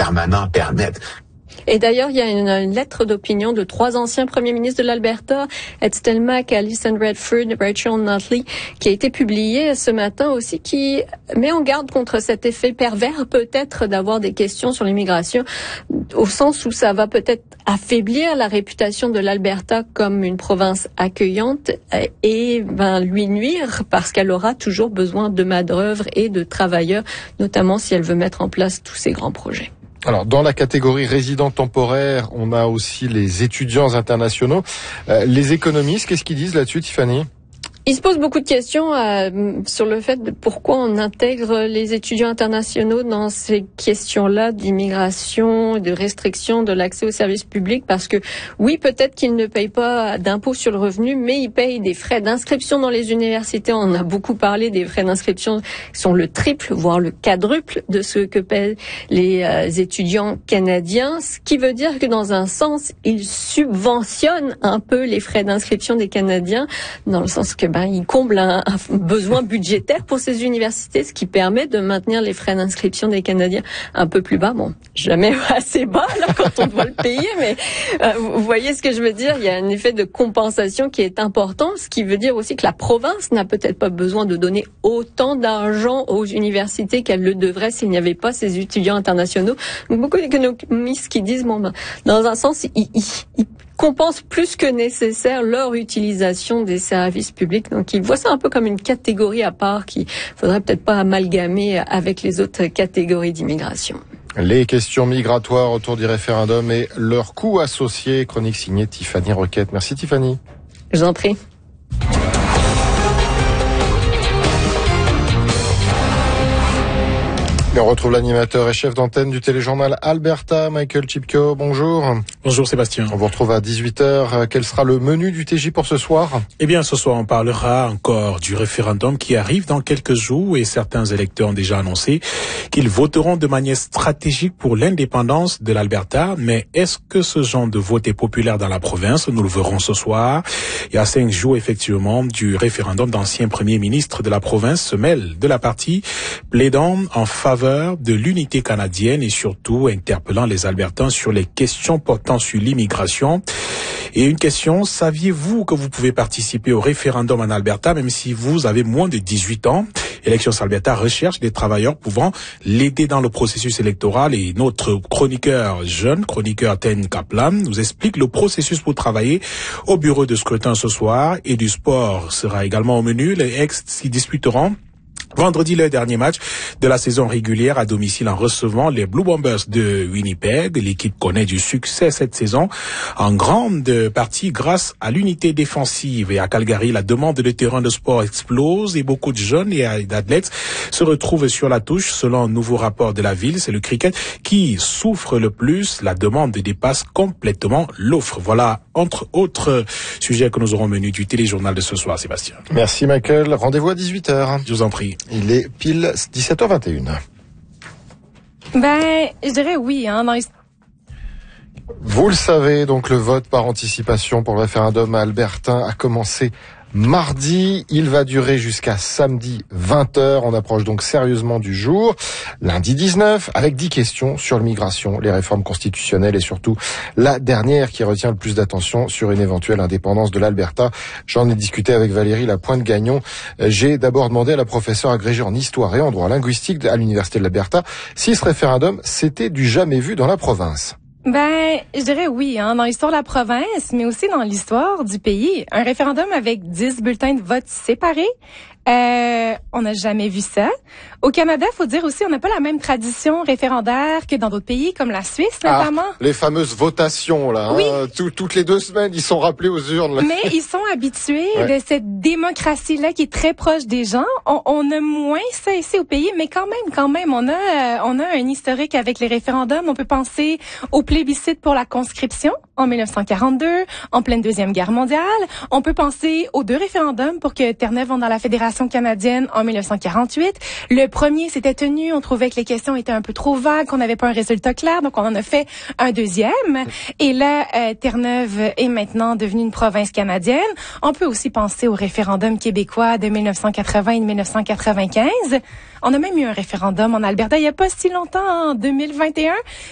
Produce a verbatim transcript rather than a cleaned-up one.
permanent permettent. Et d'ailleurs, il y a une, une lettre d'opinion de trois anciens premiers ministres de l'Alberta, Ed Stelmach, Alison Redford, Rachel Notley, qui a été publiée ce matin aussi, qui met en garde contre cet effet pervers peut-être d'avoir des questions sur l'immigration, au sens où ça va peut-être affaiblir la réputation de l'Alberta comme une province accueillante et ben, lui nuire parce qu'elle aura toujours besoin de main-d'œuvre et de travailleurs, notamment si elle veut mettre en place tous ces grands projets. Alors, dans la catégorie résidents temporaires, on a aussi les étudiants internationaux. Euh, les économistes, qu'est-ce qu'ils disent là-dessus, Tiffany ? Il se pose beaucoup de questions euh, sur le fait de pourquoi on intègre les étudiants internationaux dans ces questions-là d'immigration, de restriction de l'accès aux services publics, parce que oui, peut-être qu'ils ne payent pas d'impôts sur le revenu, mais ils payent des frais d'inscription dans les universités. On a beaucoup parlé des frais d'inscription qui sont le triple, voire le quadruple de ce que paient les euh, étudiants canadiens, ce qui veut dire que dans un sens, ils subventionnent un peu les frais d'inscription des Canadiens, dans le sens que Ben, il comble un, un besoin budgétaire pour ces universités, ce qui permet de maintenir les frais d'inscription des Canadiens un peu plus bas. Bon, jamais assez bas là quand on doit le payer, mais euh, vous voyez ce que je veux dire. Il y a un effet de compensation qui est important, ce qui veut dire aussi que la province n'a peut-être pas besoin de donner autant d'argent aux universités qu'elle le devrait s'il n'y avait pas ces étudiants internationaux. Donc, beaucoup d'économistes qui disent, bon, ben, dans un sens, ils, ils, ils compensent plus que nécessaire leur utilisation des services publics. Donc, ils voient ça un peu comme une catégorie à part qu'il faudrait peut-être pas amalgamer avec les autres catégories d'immigration. Les questions migratoires autour du référendum et leurs coûts associés. Chronique signée Tiffany Roquette. Merci Tiffany. Je vous en prie. Et on retrouve l'animateur et chef d'antenne du téléjournal Alberta, Michael Chipko. Bonjour. Bonjour Sébastien. On vous retrouve à dix-huit heures. Quel sera le menu du T J pour ce soir ? Eh bien, ce soir, on parlera encore du référendum qui arrive dans quelques jours et certains électeurs ont déjà annoncé qu'ils voteront de manière stratégique pour l'indépendance de l'Alberta. Mais est-ce que ce genre de vote est populaire dans la province ? Nous le verrons ce soir. Il y a cinq jours, effectivement, du référendum d'ancien premier ministre de la province se mêle de la partie plaidant en faveur de l'unité canadienne et surtout interpellant les Albertains sur les questions portant sur l'immigration. Et une question, saviez-vous que vous pouvez participer au référendum en Alberta même si vous avez moins de dix-huit ans ? Élections Alberta recherche des travailleurs pouvant l'aider dans le processus électoral et notre chroniqueur jeune, chroniqueur Ten Kaplan, nous explique le processus pour travailler au bureau de scrutin ce soir et du sport sera également au menu. Les ex s'y disputeront vendredi, le dernier match de la saison régulière à domicile en recevant les Blue Bombers de Winnipeg. L'équipe connaît du succès cette saison, en grande partie grâce à l'unité défensive. Et à Calgary, la demande de terrain de sport explose et beaucoup de jeunes et d'athlètes se retrouvent sur la touche. Selon un nouveau rapport de la ville, c'est le cricket qui souffre le plus. La demande dépasse complètement l'offre. Voilà, entre autres sujets que nous aurons menus du téléjournal de ce soir, Sébastien. Merci Michael. Rendez-vous à dix-huit heures. Je vous en prie. Il est pile dix-sept heures vingt et une. Ben, je dirais oui, hein, dans les... Vous le savez, donc le vote par anticipation pour le référendum albertain a commencé mardi. Il va durer jusqu'à samedi vingt heures. On approche donc sérieusement du jour. Lundi dix-neuf, avec dix questions sur l'immigration, les réformes constitutionnelles et surtout la dernière qui retient le plus d'attention sur une éventuelle indépendance de l'Alberta. J'en ai discuté avec Valérie Lapointe-Gagnon. J'ai d'abord demandé à la professeure agrégée en histoire et en droit linguistique à l'Université de l'Alberta si ce référendum c'était du jamais vu dans la province. Ben, je dirais oui, hein, dans l'histoire de la province, mais aussi dans l'histoire du pays. Un référendum avec dix bulletins de vote séparés, euh, on n'a jamais vu ça. Au Canada, faut dire aussi, on n'a pas la même tradition référendaire que dans d'autres pays, comme la Suisse notamment. Ah, les fameuses votations, là. Oui. Hein, tout, toutes les deux semaines, ils sont rappelés aux urnes. Là. Mais ils sont habitués ouais. de cette démocratie-là qui est très proche des gens. On, on a moins ça ici au pays, mais quand même, quand même, on a, euh, on a un historique avec les référendums. On peut penser au plébiscite pour la conscription en dix-neuf cent quarante-deux, en pleine Deuxième Guerre mondiale. On peut penser aux deux référendums pour que Terre-Neuve entre dans la Fédération canadienne en dix-neuf cent quarante-huit. Le premier s'était tenu, on trouvait que les questions étaient un peu trop vagues, qu'on n'avait pas un résultat clair, donc on en a fait un deuxième. Et là, euh, Terre-Neuve est maintenant devenue une province canadienne. On peut aussi penser au référendum québécois de dix-neuf cent quatre-vingts et de dix-neuf cent quatre-vingt-quinze. On a même eu un référendum en Alberta il n'y a pas si longtemps, en deux mille vingt et un.